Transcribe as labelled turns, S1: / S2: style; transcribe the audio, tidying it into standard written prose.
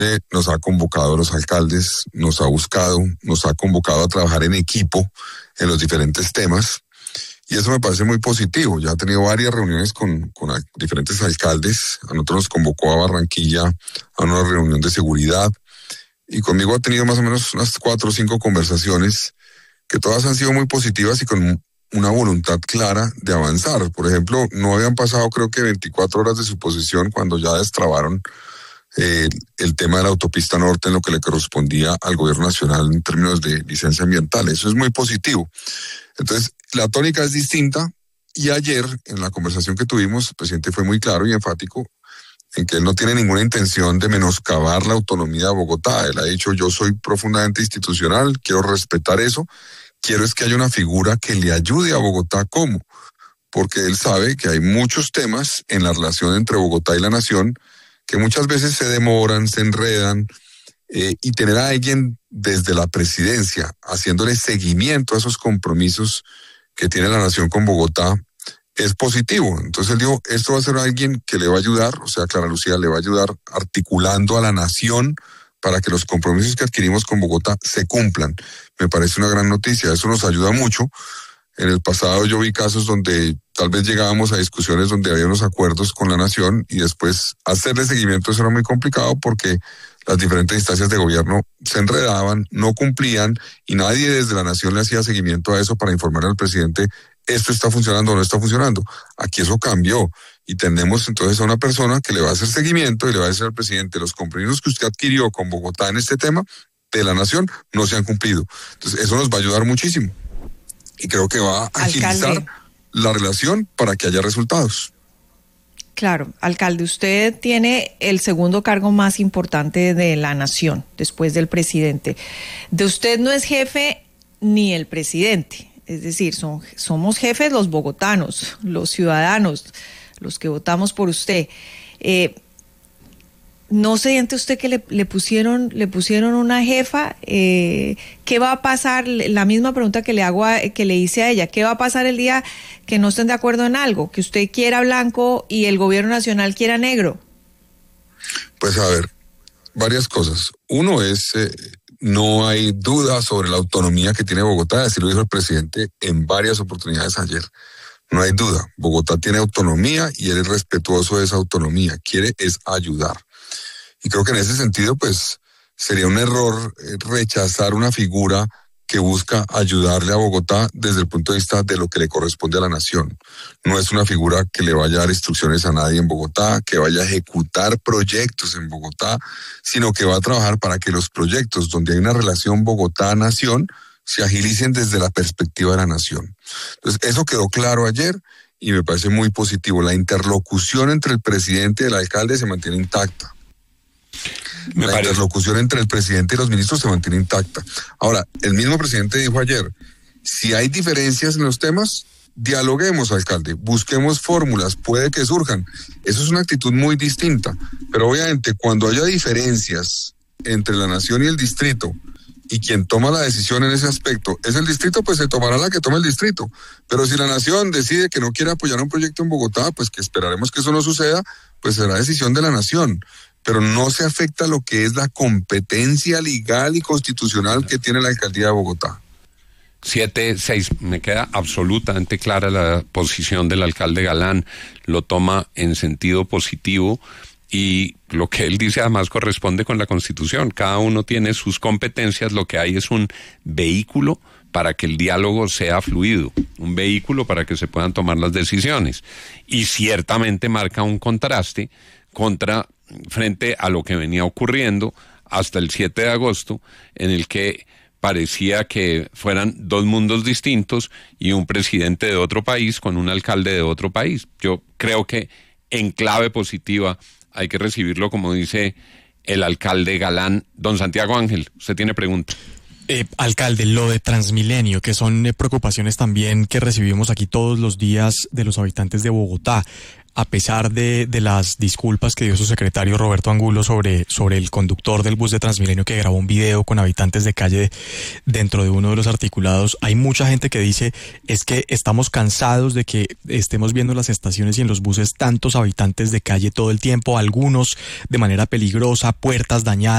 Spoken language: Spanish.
S1: nos ha convocado a los alcaldes, nos ha buscado, nos ha convocado a trabajar en equipo en los diferentes temas. Y eso me parece muy positivo. Ya ha tenido varias reuniones con diferentes alcaldes. A nosotros nos convocó a Barranquilla a una reunión de seguridad. Y conmigo ha tenido más o menos unas 4 o 5 conversaciones que todas han sido muy positivas y con una voluntad clara de avanzar. Por ejemplo, no habían pasado creo que 24 horas de su posesión cuando ya destrabaron el tema de la autopista norte en lo que le correspondía al gobierno nacional en términos de licencia ambiental. Eso es muy positivo. Entonces, la tónica es distinta y ayer, en la conversación que tuvimos, el presidente fue muy claro y enfático en que él no tiene ninguna intención de menoscabar la autonomía de Bogotá. Él ha dicho, yo soy profundamente institucional, quiero respetar eso, quiero es que haya una figura que le ayude a Bogotá. ¿Cómo? Porque él sabe que hay muchos temas en la relación entre Bogotá y la nación que muchas veces se demoran, se enredan, y tener a alguien desde la presidencia haciéndole seguimiento a esos compromisos que tiene la nación con Bogotá es positivo. Entonces él dijo, esto va a ser alguien que le va a ayudar, o sea, Clara Lucía le va a ayudar articulando a la nación para que los compromisos que adquirimos con Bogotá se cumplan. Me parece una gran noticia, eso nos ayuda mucho. En el pasado yo vi casos donde tal vez llegábamos a discusiones donde había unos acuerdos con la nación y después hacerle seguimiento eso era muy complicado porque las diferentes instancias de gobierno se enredaban, no cumplían y nadie desde la nación le hacía seguimiento a eso para informar al presidente esto está funcionando o no está funcionando. Aquí eso cambió y tenemos entonces a una persona que le va a hacer seguimiento y le va a decir al presidente los compromisos que usted adquirió con Bogotá en este tema de la nación no se han cumplido. Entonces eso nos va a ayudar muchísimo. Y creo que va a agilizar la relación para que haya resultados.
S2: Claro, alcalde, usted tiene el segundo cargo más importante de la nación, después del presidente. De usted no es jefe ni el presidente, es decir, somos jefes los bogotanos, los ciudadanos, los que votamos por usted. ¿No se siente usted que le pusieron una jefa? ¿Qué va a pasar? La misma pregunta que le hice a ella. ¿Qué va a pasar el día que no estén de acuerdo en algo? Que usted quiera blanco y el gobierno nacional quiera negro.
S1: Pues a ver, varias cosas. Uno es, no hay duda sobre la autonomía que tiene Bogotá. Así lo dijo el presidente en varias oportunidades ayer. No hay duda. Bogotá tiene autonomía y él es respetuoso de esa autonomía. Quiere es ayudar. Y creo que en ese sentido, pues, sería un error rechazar una figura que busca ayudarle a Bogotá desde el punto de vista de lo que le corresponde a la nación. No es una figura que le vaya a dar instrucciones a nadie en Bogotá, que vaya a ejecutar proyectos en Bogotá, sino que va a trabajar para que los proyectos donde hay una relación Bogotá-nación se agilicen desde la perspectiva de la nación. Entonces, eso quedó claro ayer y me parece muy positivo. La interlocución entre el presidente y el alcalde se mantiene intacta. La interlocución entre el presidente y los ministros se mantiene intacta. Ahora, el mismo presidente dijo ayer, si hay diferencias en los temas, dialoguemos, alcalde, busquemos fórmulas, puede que surjan. Eso es una actitud muy distinta, pero obviamente cuando haya diferencias entre la nación y el distrito, y quien toma la decisión en ese aspecto es el distrito, pues se tomará la que tome el distrito. Pero si la nación decide que no quiere apoyar un proyecto en Bogotá, pues que esperaremos que eso no suceda, pues será decisión de la nación. Pero no se afecta lo que es la competencia legal y constitucional que tiene la alcaldía de Bogotá.
S3: 7-6, me queda absolutamente clara la posición del alcalde Galán, lo toma en sentido positivo y lo que él dice además corresponde con la Constitución. Cada uno tiene sus competencias, lo que hay es un vehículo para que el diálogo sea fluido, un vehículo para que se puedan tomar las decisiones y ciertamente marca un contraste frente a lo que venía ocurriendo hasta el 7 de agosto, en el que parecía que fueran dos mundos distintos y un presidente de otro país con un alcalde de otro país. Yo creo que en clave positiva hay que recibirlo, como dice el alcalde Galán. Don Santiago Ángel, usted tiene pregunta.
S4: Alcalde, lo de Transmilenio, que son preocupaciones también que recibimos aquí todos los días de los habitantes de Bogotá. a pesar de las disculpas que dio su secretario Roberto Angulo sobre el conductor del bus de Transmilenio que grabó un video con habitantes de calle dentro de uno de los articulados, hay mucha gente que dice es que estamos cansados de que estemos viendo en las estaciones y en los buses tantos habitantes de calle todo el tiempo, algunos de manera peligrosa, puertas dañadas.